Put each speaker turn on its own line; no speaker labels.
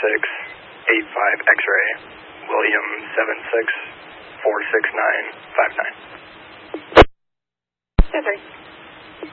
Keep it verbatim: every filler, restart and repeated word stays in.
six eight five X-ray, William seven six four six nine five nine.
Seven.